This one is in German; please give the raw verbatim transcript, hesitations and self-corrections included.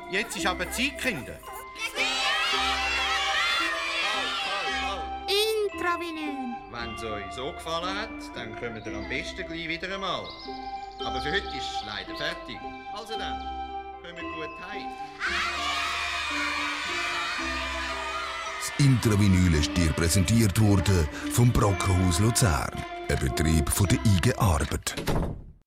Jetzt ist aber Zeit, Kinder. Intravenös. Wenn es euch so gefallen hat, dann kommt ihr am besten gleich wieder einmal. Aber für heute ist es leider fertig. Also dann, kommt gut heim. Das Intravinyl ist dir präsentiert worden vom Brockhaus Luzern, ein Betrieb von der I G Arbeit.